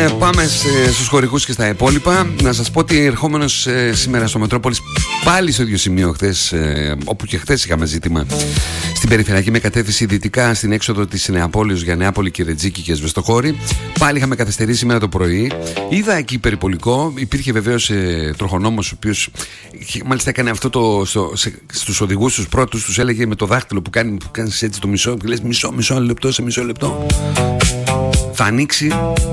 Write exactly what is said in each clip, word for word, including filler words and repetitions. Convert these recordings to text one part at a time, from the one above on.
πάμε στους χωρικούς και στα υπόλοιπα. Να σας πω ότι ερχόμενος ε, σήμερα στο Μετρόπολης, πάλι στο ίδιο σημείο χθες, ε, όπου και χθες είχαμε ζήτημα, στην περιφερειακή με κατεύθυνση δυτικά στην έξοδο της Νεαπόλεως για Νεάπολη, Κυρετζίκη και Σβεστοχώρη. Πάλι είχαμε καθυστερήσει σήμερα το πρωί. Είδα εκεί περιπολικό. Υπήρχε βεβαίως ε, τροχονόμος, ο οποίος μάλιστα έκανε αυτό το, στο, σε, στους οδηγούς τους πρώτους, τους έλεγε με το δάχτυλο που κάνει, που κάνεις έτσι το μισό, και λες μισό, μισό λεπτό σε μισό λεπτό θα ανοίξει.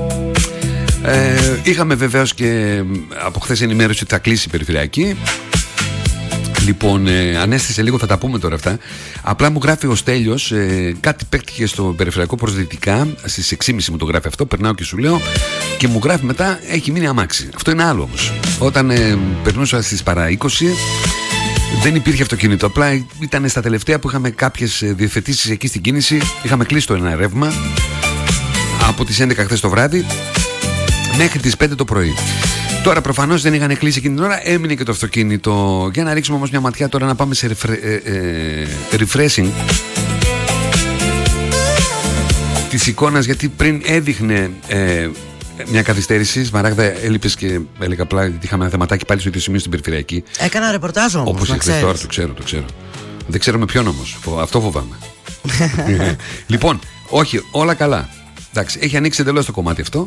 Ε, είχαμε βεβαίως και από χθες ενημέρωση ότι θα κλείσει η περιφερειακή. Λοιπόν, ε, ανέστησε λίγο, θα τα πούμε τώρα αυτά. Απλά μου γράφει ο Στέλιος, ε, κάτι παίχτηκε στο περιφερειακό προς δυτικά. Στις έξι και μισή μου το γράφει αυτό, περνάω και σου λέω. Και μου γράφει μετά, έχει μείνει αμάξι. Αυτό είναι άλλο όμως. Όταν ε, περνούσα στις παρά είκοσι, δεν υπήρχε αυτοκίνητο. Απλά ήταν στα τελευταία που είχαμε κάποιες διευθετήσεις εκεί στην κίνηση. Είχαμε κλείσει το ένα ρεύμα από τις έντεκα χθες το βράδυ μέχρι τις πέντε το πρωί. Τώρα προφανώς δεν είχαν κλείσει εκείνη την ώρα, έμεινε και το αυτοκίνητο. Για να ρίξουμε όμως μια ματιά τώρα, να πάμε σε refre- ε, ε, refreshing της εικόνας, γιατί πριν έδειχνε ε, μια καθυστέρηση. Σμαράγδα, έλειπες και έλεγα απλά ότι είχαμε ένα θεματάκι πάλι στο ίδιο σημείο στην περιφερειακή. Έκανα ρεπορτάζ όμως. Όπως εχθές τώρα, το ξέρω, το ξέρω. Δεν ξέρω με ποιον όμως. Αυτό φοβάμαι. Λοιπόν, όχι, όλα καλά. Εντάξει, έχει ανοίξει εντελώς το κομμάτι αυτό.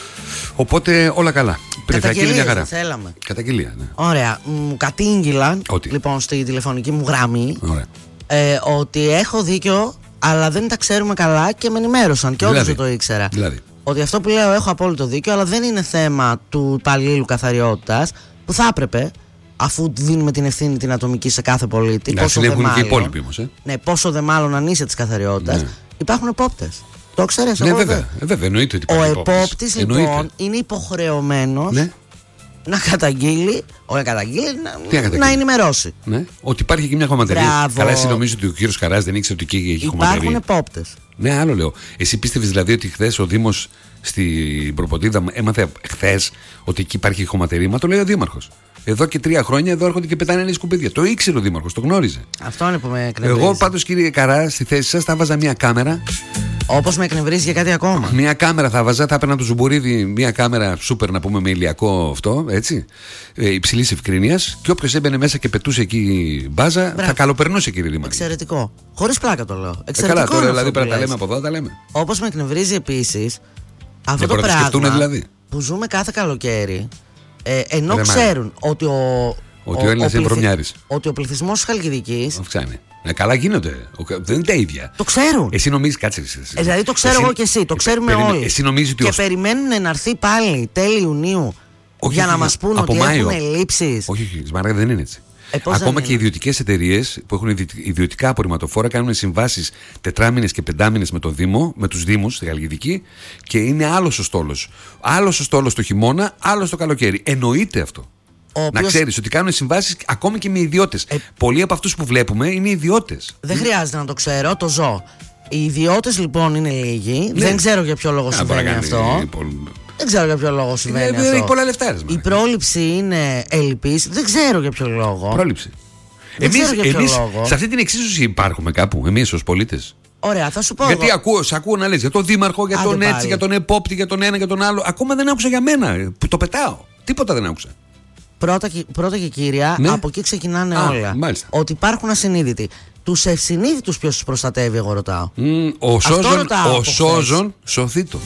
Οπότε όλα καλά. Περιφερειακή είναι μια χαρά. Θέλαμε. Καταγγελία, ναι. Ωραία. Μου κατήγγυλαν λοιπόν στη τηλεφωνική μου γραμμή ε, ότι έχω δίκιο, αλλά δεν τα ξέρουμε καλά και με ενημέρωσαν. Και όντως δεν το ήξερα. Δηλαδή. Ότι αυτό που λέω έχω απόλυτο δίκιο, αλλά δεν είναι θέμα του υπαλλήλου καθαριότητας που θα έπρεπε, αφού δίνουμε την ευθύνη την ατομική σε κάθε πολίτη. Να συνέχουν και οι υπόλοιποι όμως. Ε? Ναι, πόσο δε μάλλον αν είσαι της καθαριότητας. Ναι. Υπάρχουν επόπτες. Το ξέρεις? Ναι, βέβαια, βέβαια, εννοείται ότι ο επόπτης λοιπόν εννοείται. Είναι υποχρεωμένος ναι. να καταγγείλει, όχι να καταγγείλει, να, να ενημερώσει. Ναι. Ότι υπάρχει και μια χωματερία. Καλά, εσύ νομίζω ότι ο κύριος Χαράς δεν ήξερε ότι εκεί έχει χωματερία. Υπάρχουν επόπτες. Ναι, άλλο λέω. Εσύ πίστευες δηλαδή ότι χθες ο Δήμος στην Προποτίδα έμαθε χθες ότι εκεί υπάρχει χωματερία? Μα το λέει ο Δήμαρχος. Εδώ και τρία χρόνια εδώ έρχονται και πετάνε ένα σκουπίδια. Το ήξερε ο Δήμαρχος, το γνώριζε. Αυτό είναι που με εκνευρίζει. Εγώ πάντως, κύριε Καρά, στη θέση σας θα βάζα μια κάμερα. Όπως με εκνευρίζει για κάτι ακόμα. Μια κάμερα θα βάζα, θα έπαιρνα το ζουμπουρίδι, μια κάμερα σούπερ να πούμε με ηλιακό αυτό, έτσι, ε, υψηλής ευκρίνειας. Και όποιος έμπαινε μέσα και πετούσε εκεί μπάζα, μπράβο, θα καλοπερνούσε, κύριε Δήμαρχε. Εξαιρετικό. Χωρίς πλάκα το λέω. Ε, καλά, τώρα δηλαδή πρέπει να τα λέμε από εδώ, τα λέμε. Όπως με εκνευρίζει επίσης αυτό το πράγμα δηλαδή. που ζούμε κάθε καλοκαίρι. Ε, ενώ Ρε ξέρουν ότι ο, ότι ο, ο Έλληνας είναι βρωμιάρης. Ότι ο πληθυσμός της Χαλκιδικής αυξάνει. Ε, καλά γίνονται. Δεν είναι τα ίδια. Το ξέρουν. Εσύ νομίζεις, κάτσε. Ε, δηλαδή το ξέρω εσύ, εγώ και εσύ. Το ξέρουμε περι, όλοι. Εσύ νομίζεις ότι και ως... περιμένουν να έρθει πάλι τέλη Ιουνίου όχι, για όχι, να μας πούν ότι Μάιο. Έχουν λήψεις. Όχι, όχι, Σμαράγδα, δεν είναι έτσι. Ε, Ακόμα και οι ιδιωτικές εταιρείες που έχουν ιδιωτικά απορριμματοφόρα κάνουν συμβάσεις τετράμινες και πεντάμινες με το Δήμο, με τους Δήμους στη Χαλκιδική, και είναι άλλος ο στόλος. Άλλος ο στόλος το χειμώνα, άλλος το καλοκαίρι. Εννοείται αυτό. Οποίος... Να ξέρεις ότι κάνουν συμβάσεις ακόμη και με ιδιώτες. Ε... Πολλοί από αυτούς που βλέπουμε είναι ιδιώτες. Δεν χρειάζεται να το ξέρω, το ζω. Οι ιδιώτες λοιπόν είναι λίγοι. Ναι. Δεν ξέρω για ποιο λόγο συμβαίνει αυτό. Πολύ... Δεν ξέρω για ποιο λόγο συμβαίνει ε, αυτό. Έχει πολλά λεφτά. Η πρόληψη είναι ελλειπής. Δεν ξέρω για ποιο λόγο. Πρόληψη. Δεν εμείς, ξέρω για ποιο εμείς λόγο. Σε αυτή την εξίσωση υπάρχουμε κάπου, εμείς ως πολίτες. Ωραία, θα σου πω. Γιατί ακούω, σ' ακούω να λες για τον Δήμαρχο, για τον έτσι, για τον επόπτη, για τον ένα, για τον άλλο. Ακόμα δεν άκουσα για μένα που το πετάω. Τίποτα δεν άκουσα. Πρώτα, πρώτα και κύρια, ναι. Από εκεί ξεκινάνε Α, όλα. Μάλιστα. Ότι υπάρχουν ασυνείδητοι. Τους ευσυνείδητους ποιος τους προστατεύει, εγώ ρωτάω. Mm, ο Σόζον, ο Σόζον σωθήτο.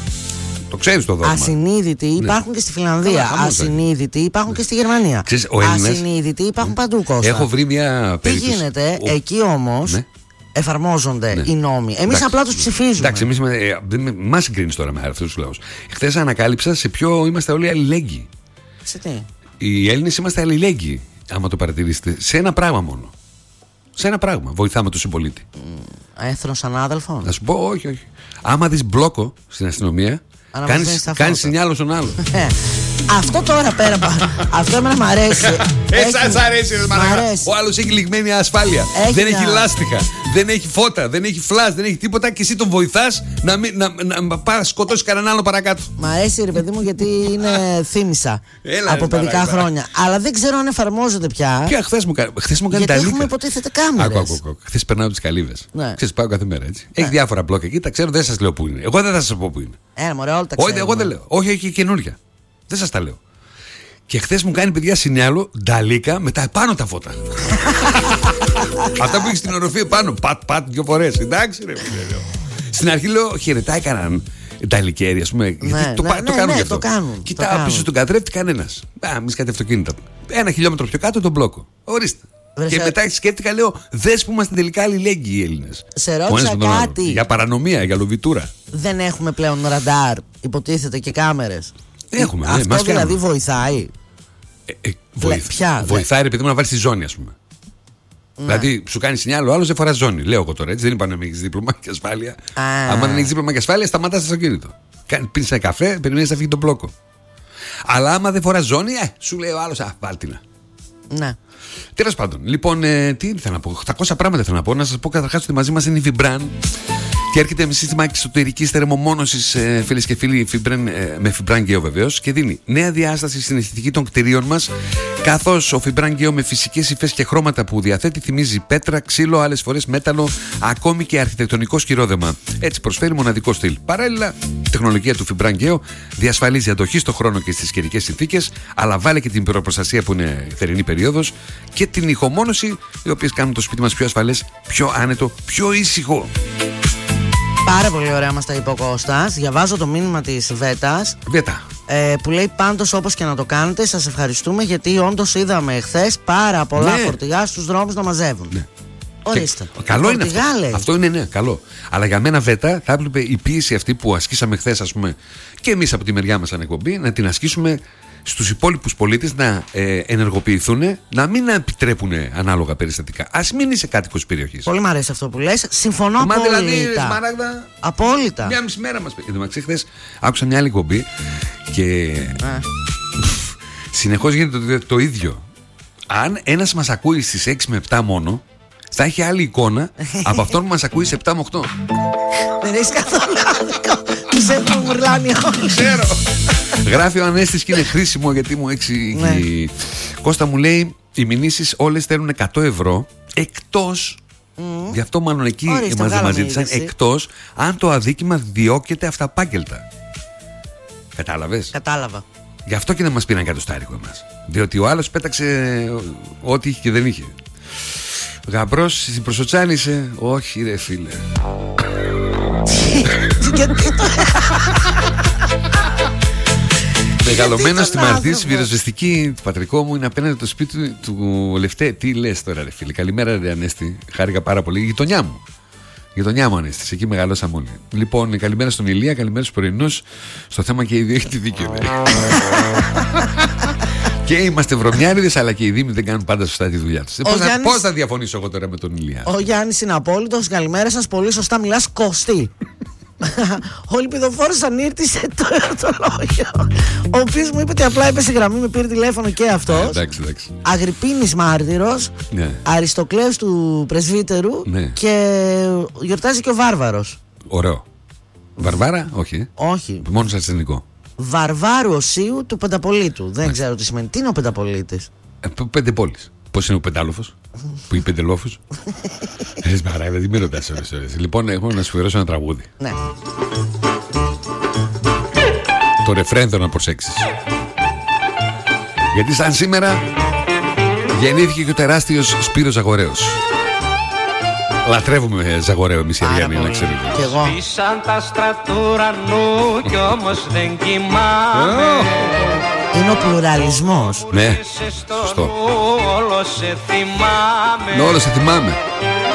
Το ξέρεις το δόγμα. Ασυνείδητοι υπάρχουν ναι. και στη Φιλανδία. Καλά, ασυνείδητοι υπάρχουν ναι. και στη Γερμανία. Ξέρεις, ο Έλληνας... Ασυνείδητοι υπάρχουν ναι. παντού, Κώστα. Έχω βρει μια περίπτωση. Τι γίνεται, ο... εκεί όμως ναι. εφαρμόζονται ναι. οι νόμοι. Εμείς εντάξει. απλά τους ψηφίζουμε. Εντάξει, εμείς ε, δεν μας συγκρίνεις τώρα με αυτούς τους λαούς. Χθες ανακάλυψα σε ποιο είμαστε όλοι αλληλέγγυοι. Σε τι? Οι Έλληνες είμαστε αλληλέγγυοι, άμα το παρατηρήσετε, σε ένα πράγμα μόνο. Σε ένα πράγμα. Βοηθάμε τον συμπολίτη. Έθνος ανάδελφο. Να σου πω, όχι, όχι. Άμα δεις μπλόκο στην αστυνομία, κάνεις, κάνεις σινιάλο στον άλλο. Αυτό τώρα πέρα. Αυτό εμένα μ' αρέσει. Εσάς αρέσει, ρε μαλάκα. Ο άλλος έχει λιγμένη ασφάλεια. Έχει δεν μια... έχει λάστιχα, δεν έχει φώτα, δεν έχει φλας, δεν έχει τίποτα και εσύ τον βοηθάς να, μην, να, να, να πάει σκοτώσει κανέναν άλλο παρακάτω. Μ' αρέσει, ρε παιδί μου, γιατί είναι θύμισα από παιδικά παρά, χρόνια. Παρά. Αλλά δεν ξέρω αν εφαρμόζονται πια. Και χθες μου, χθες μου κάνει τα γιατί έχουμε υποτίθεται κάμερες. Χθες περνάω τις καλύβες. Ναι. Ξέρεις, πάω κάθε μέρα έτσι. Ναι. Έχει διάφορα μπλόκια εκεί, τα ξέρω, δεν σας λέω πού είναι. Εγώ δεν θα σας πω πού είναι. Ένα μωρέ, όλα τα ξέρω. Όχι, εγώ δεν λέω. Όχι, έχει καινούργια. Δεν σας τα λέω. Και χθες μου κάνει παιδιά σινιάλο νταλίκα με τα επάνω τα φώτα. Αυτά που έχει στην οροφή επάνω. Πατ, πατ, δύο φορές. Εντάξει, ρε φίλε. Στην αρχή λέω χαιρετά έκαναν νταλικέρι, α πούμε. Ναι, γιατί το, ναι, το, ναι, το κάνουν ναι, γι' αυτό. Το κάνουν, Κοιτάω πίσω στον καθρέφτη κανένας. Α, μη κάτι αυτοκίνητα. Ένα χιλιόμετρο πιο κάτω τον μπλόκο. Ορίστε. Βρε, και σε... μετά σκέφτηκα, λέω, δες που είμαστε τελικά αλληλέγγυοι οι Έλληνες. Σε ρώτησα κάτι. Για παρανομία, για λοβιτούρα. Δεν έχουμε πλέον ραντάρ, υποτίθεται, και κάμερες. Έχουμε. Αυτό ναι, δηλαδή βοηθάει. Ε, ε, βοηθ... Ποια, βοηθάει, ρε παιδί μου, να βάλει τη ζώνη, ας πούμε. Ναι. Δηλαδή, σου κάνει σινιάλο, ο άλλος δεν φορά ζώνη. Λέω εγώ τώρα έτσι, δεν είπα να μην έχει δίπλωμα και ασφάλεια. Αν δεν έχει δίπλωμα και ασφάλεια, σταματά το αυτοκίνητο. Πίνει ένα καφέ, περιμένει να φύγει τον μπλόκο. Αλλά άμα δεν φορά ζώνη, ε, σου λέει ο άλλο, α, βάλτινα. Ναι. Τέλος πάντων, λοιπόν, ε, τι ήθελα να πω, οκτακόσια πράγματα θέλω να πω. Να σας πω καταρχάς ότι μαζί μας είναι η Fibran και έρχεται με σύστημα εξωτερικής θερμομόνωσης, ε, φίλες και φίλοι, Fibran, ε, με Fibran Geo βεβαίως, και δίνει νέα διάσταση στην αισθητική των κτηρίων μας, καθώς ο Fibran Geo με φυσικές υφές και χρώματα που διαθέτει θυμίζει πέτρα, ξύλο, άλλες φορές μέταλλο, ακόμη και αρχιτεκτονικό σκυρόδεμα. Έτσι προσφέρει μοναδικό στυλ. Παράλληλα, η τεχνολογία του Fibran Geo διασφαλίζει αντοχή στο χρόνο και στις καιρικές συνθήκες, αλλά βάλε και την πυροπροστασία που είναι θερινή περίοδος και την ηχομόνωση, οι οποίες κάνουν το σπίτι μας πιο ασφαλές, πιο άνετο, πιο ήσυχο. Πάρα πολύ ωραία μας τα είπε ο Κώστας. Διαβάζω το μήνυμα της Βέτας. Βέτα. Ε, που λέει πάντως, όπως και να το κάνετε, σας ευχαριστούμε, γιατί όντως είδαμε χθες πάρα πολλά ναι. φορτηγά στους δρόμους να μαζεύουν. Ναι. Ορίστε. Και, καλό είναι αυτό. Λέει. Αυτό είναι ναι, καλό. Αλλά για μένα, Βέτα, θα έπρεπε η πίεση αυτή που ασκήσαμε χθες, ας πούμε, και εμείς από τη μεριά μας σαν εκπομπή, να την ασκήσουμε στους υπόλοιπους πολίτες να ε, ενεργοποιηθούν, να μην επιτρέπουν ανάλογα περιστατικά. Ας μην είσαι κάτοικος περιοχής. Πολύ μου αρέσει αυτό που λες. Συμφωνώ Μα απόλυτα. Δηλαδή, Σμάραγδα, απόλυτα. Μια μισή μέρα μας πει. Χθες άκουσα μια άλλη εκπομπή και συνεχώς γίνεται το, το ίδιο. Αν ένας μας ακούει στις έξι με επτά μόνο, θα έχει άλλη εικόνα από αυτόν που μας ακούει σε επτά με οκτώ. Δεν έχεις καθόλου άδικο. Τους έχουμε μουρλάνει όλοι. Ξέρω. Γράφει ο Ανέστης και είναι χρήσιμο γιατί μου έξι. Ναι. Κώστα μου λέει, οι μηνύσεις όλες θέλουν εκατό ευρώ, εκτός, mm. γι' αυτό μάλλον εκεί μας μας ζήτησαν, εκτός αν το αδίκημα διώκεται αυταπάγγελτα. Κατάλαβες? Κατάλαβα. Γι' αυτό και δεν μας πήραν κατοστάρικο εμάς. Διότι ο άλλος πέταξε ό,τι είχε και δεν είχε. Γαμπρός, στην Προσοτσάνη είσαι? Όχι ρε φίλε. Μεγαλωμένο στη Μαρτίση, πυροσβεστική, του πατρικό μου είναι απέναντι το σπίτι του Λευτέ. Τι λες τώρα, ρε φίλε? Καλημέρα, ρε Ανέστη. Χάρηκα πάρα πολύ. Η γειτονιά μου. Η γειτονιά μου, Ανέστη. Εκεί μεγαλώσαμε όλοι. Λοιπόν, καλημέρα στον Ηλία, καλημέρα στους πρωινούς. Στο θέμα και οι δύο έχετε δίκιο. Και είμαστε βρωμιάριδες, αλλά και οι Δήμοι δεν κάνουν πάντα σωστά τη δουλειά τους. Πώς, Γιάννης... πώς θα διαφωνήσω εγώ τώρα με τον Ηλία? Ο Γιάννης είναι απόλυτος. Καλημέρα σας. Πολύ σωστά μιλάς, Κωστή. Ο λιπιδοφόρος ανήρτησε το ερωτολόγιο, ο οποίος μου είπε ότι απλά έπεσε γραμμή, με πήρε τηλέφωνο και αυτός. Εντάξει, εντάξει. Αγρυπίνης Μάρτυρος, ναι. Αριστοκλέους του Πρεσβύτερου, ναι. Και γιορτάζει και ο Βάρβαρος. Ωραίο. Βαρβάρα, όχι. Όχι. Μόνο σαν ελληνικό. Βαρβάρου Οσίου του Πενταπολίτου. Δεν ξέρω τι σημαίνει. Τι είναι ο Πενταπολίτης? Ε, πέντε πόλεις. Πώς είναι ο Πεντάλοφος? Που είναι πεντελόφος? Λες παρά, δεν με ρωτάς ώρες ώρες. Λοιπόν, έχω να σου φερώσω ένα τραγούδι. Ναι. Το ρεφρέν θέλω να προσέξεις. Γιατί σαν σήμερα γεννήθηκε και ο τεράστιος Σπύρος Ζαγορέος. Λατρεύουμε Ζαγορέο εμείς οι Αριανοί, να ξέρετε. Κι εγώ. Σβήσαν τα στρατούρανου κι όμως δεν κοιμάμαι. Είναι ο πλουραλισμός. Ναι, σωστό. Όλο σε θυμάμαι. Όλο σε θυμάμαι.